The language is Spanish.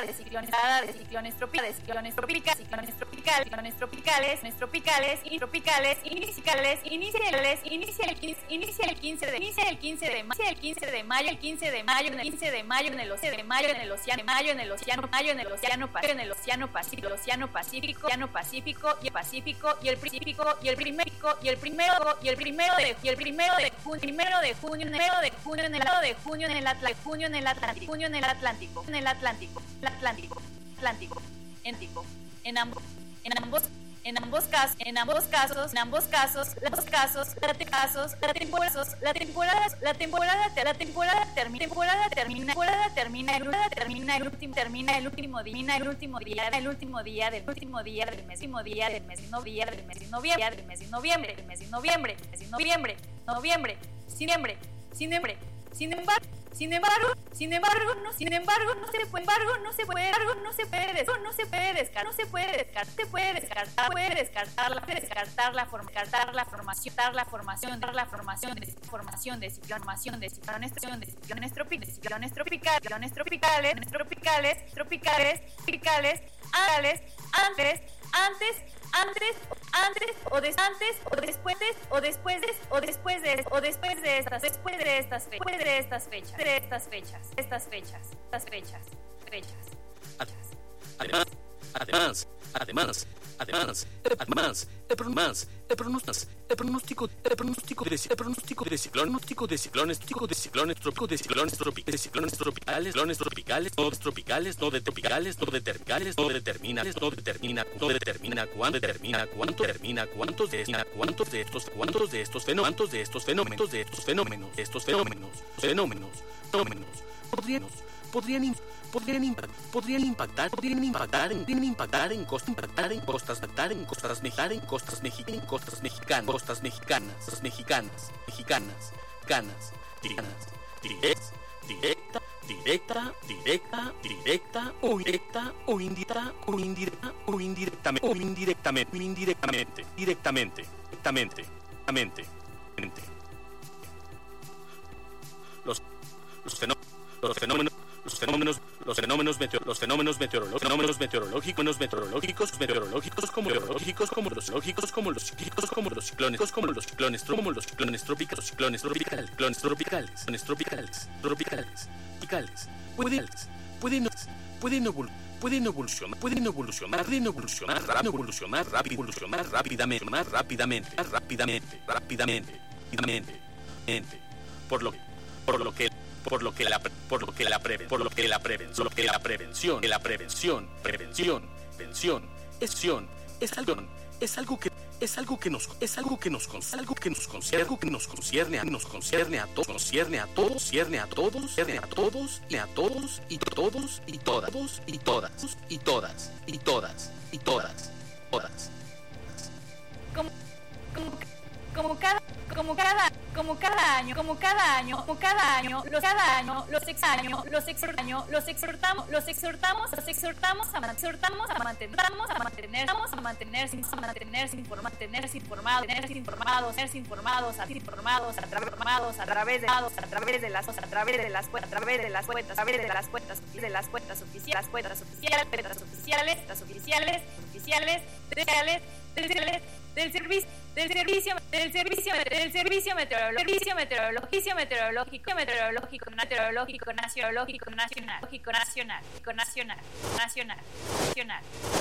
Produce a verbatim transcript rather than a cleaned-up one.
de ciclones, de ciclones tropicales, de ciclones tropicales, ciclones tropicales, ciclones tropicales, ciclones tropicales y tropicales, iniciales, iniciales, inicia el quince, inicia el quince de, inicia el quince de mayo, el quince de mayo, el quince de mayo, en el quince de mayo en el océano, de mayo en el océano, mayo en el océano, mayo en el océano, en el océano Pacífico, el océano Pacífico, océano Pacífico y el Pacífico y el Pacífico y el primero y el primero y el primero de y el primero de junio, primero de junio, primero de junio en el lado de junio en el Atlántico, junio en el Atlántico, junio en el Atlántico, en el Atlántico, el Atlántico, Atlántico, Entico, en ambos, en ambos En ambos casos, en ambos casos, en ambos casos, los casos, la te casos, la temporada, la temporada, la temporada, la temporada termina, temporada termina, temporada termina, el último termina, el último termina, el último día, el último día, el último día del último día del mes, último día del mes de noviembre, del mes de noviembre, del mes de noviembre, del mes de noviembre, del mes de noviembre, noviembre, noviembre, sin embre, sin embargo, sin embargo, sin embargo, no, sin embargo, no se puede, embargo, no se puede, embargo, no se puede, no se puede descartar, no se puede descartar, se puede descartar, puede descartar, la, puede descartar la forma, descartar la formación, dar la formación, dar la formación de formación de ciclón, formación de ciclones, de ciclones tropicales, ciclones tropicales, ciclones tropicales, tropicales, tropicales, tropicales, antes, antes, antes, antes, antes o des, antes o después de, o después de, o después de, o después de estas, después de estas fechas, después de estas fechas, de estas fechas, estas fechas, estas fechas, fechas. Además, además, además, además, además, el pronóstico, el pronóstico, el pronóstico, el pronóstico de el pronóstico de ciclón, pronóstico de ciclones, pronóstico de ciclones trópicos, de ciclones tropicales, de ciclones tropicales, ciclones tropicales, no tropicales, no de tropicales, no de tropicales, no determina, no determina, no determina cuándo determina cuánto determina cuántos de cuántos de estos cuántos de estos fenómenos, cuántos de estos fenómenos, de estos fenómenos, de estos fenómenos, fenómenos, fenómenos, podrían podrían podrían impactar, podrían impactar, podrían impactar en, podrían impactar en costas, impactar en costas, impactar en costas mexicanas, en costas mexicanas, en costas mexicanas, costas mexicanas, costas mexicanas, mexicanas, canas, directas, directa, directa, directa, directa, o directa, o indirecta, o indirecta, o indirectamente, o indirectamente, indirectamente, directamente, directamente, directamente, directamente. Los, los fenómenos, los fenómenos los fenómenos los fenómenos meteor, los fenómenos meteorológicos fenómenos meteorológicos meteorológicos meteorológicos como meteorológicos como los lógicos como los cíclicos como los ciclones como los ciclones como los ciclones trópicos ciclones tropicales ciclones tropicales ciclones tropicales tropicales tropicales pueden pueden pueden pueden evolucionar pueden evolucionar pueden evolucionar rápido evolucionar rápido evolucionar rápidamente más rápidamente más rápidamente rápidamente rápidamente por lo por lo que por lo que la por lo que la preven por lo que la prevención lo que la prevención que la prevención prevención prevención acción es algo es algo que es algo que nos es algo que nos es algo que nos concierne algo que nos concierne a nos concierne a todos concierne a todos concierne a todos concierne a todos y a todos y todos y todas y todas y todas y todas y todas todas como como como cada como cada como cada año como cada año como cada año los cada año los exaños los exhortamos los exhortamos los exhortamos los exhortamos a exhortamos a mantenernos a mantenernos a mantenerse a mantenerse informados tenerse informados tenerse informados tenerse informados a informados a través informados a través de a través de las a través de las a través de las cuentas a través de las cuentas de las cuentas oficiales las cuentas oficiales cuentas oficiales cuentas oficiales oficiales oficiales oficiales del servicio del servicio del servicio del servicio meteorológico meteorológico meteorológico meteorológico meteorológico nacional nacional nacional nacional nacional nacional